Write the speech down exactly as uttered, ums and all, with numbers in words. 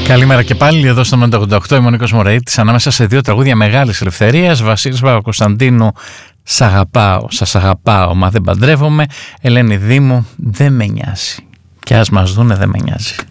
Καλημέρα και πάλι εδώ στο ογδόντα οκτώ. Είμαι ο Νίκος Μωρεΐτης, ανάμεσα σε δύο τραγούδια μεγάλης ελευθερίας. Βασίλης Παπακοσταντίνου, σ' αγαπάω, σας αγαπάω, μα δεν παντρεύομαι. Ελένη Δήμου, δεν με νοιάζει. Κι ας μας δούνε, δεν με νοιάζει.